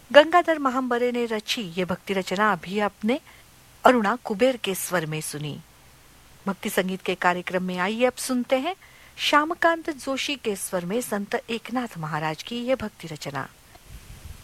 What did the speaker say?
गंगाधर महांबरे ने रची ये भक्ति रचना अभी आपने अरुणा कुबेर के स्वर में सुनी। भक्ति संगीत के कार्यक्रम में आइए अब सुनते हैं श्यामकांत जोशी के स्वर में संत एकनाथ महाराज की यह भक्ति रचना।